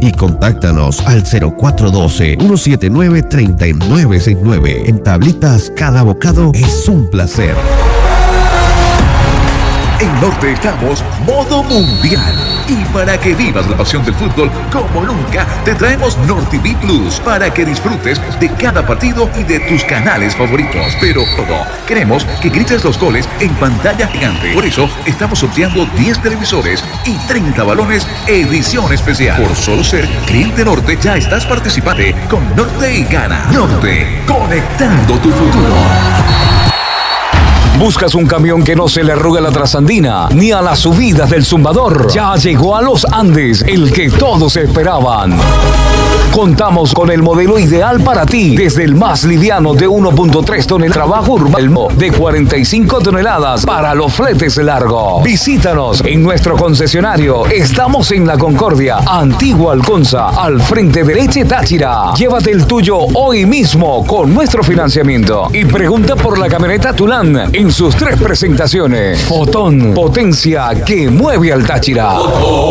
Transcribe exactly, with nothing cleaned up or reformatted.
y contáctanos al cero cuatro uno dos, uno siete nueve, tres nueve seis nueve. En Tablitas, cada bocado es un placer. En Norte estamos modo mundial. Y para que vivas la pasión del fútbol como nunca, te traemos Norte T V Plus para que disfrutes de cada partido y de tus canales favoritos. Pero todo, queremos que grites los goles en pantalla gigante. Por eso estamos sorteando diez televisores y treinta balones edición especial. Por solo ser cliente Norte ya estás participando con Norte y Gana. Norte, conectando tu futuro. ¿Buscas un camión que no se le arrugue la trasandina ni a las subidas del zumbador? Ya llegó a los Andes el que todos esperaban. Contamos con el modelo ideal para ti, desde el más liviano de uno punto tres toneladas, trabajo urbano de cuarenta y cinco toneladas para los fletes largos. Visítanos en nuestro concesionario. Estamos en La Concordia, Antigua Alconza, al frente de Leche Táchira. Llévate el tuyo hoy mismo con nuestro financiamiento y pregunta por la camioneta Tulán en sus tres presentaciones. Fotón, potencia que mueve al Táchira.